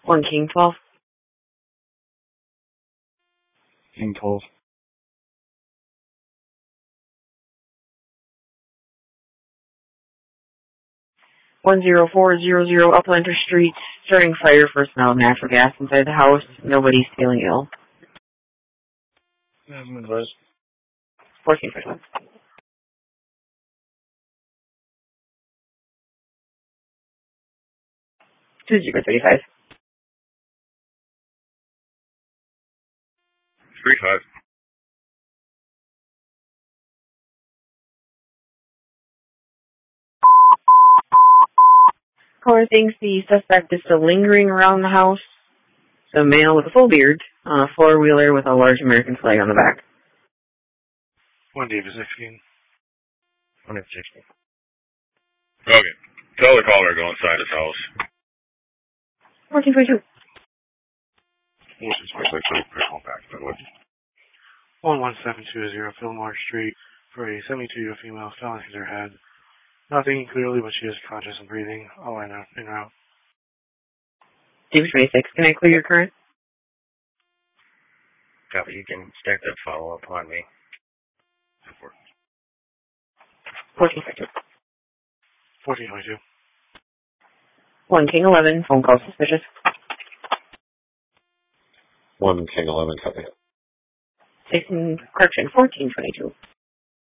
1 King 12. King 12. 10400 Uplander Street. Starting fire for smell of natural gas inside the house. Nobody's feeling ill. I'm advised. 1421. 2035. 35. Caller thinks the suspect is still lingering around the house. It's a male with a full beard on a four-wheeler with a large American flag on the back. 1 David 16. 1 David 16. Okay. Tell the caller to go inside his house. 1422. What's his personal back, by the way? 11720 Fillmore Street for a 72-year-old female fell into her head. Not thinking clearly, but she is conscious and breathing. All en route. David 26. Can I clear your current? Copy. You can stack that follow-up on me. 1422. 1422. 1 King 11. Phone call suspicious. 1 King 11, copy. Correction. 1422.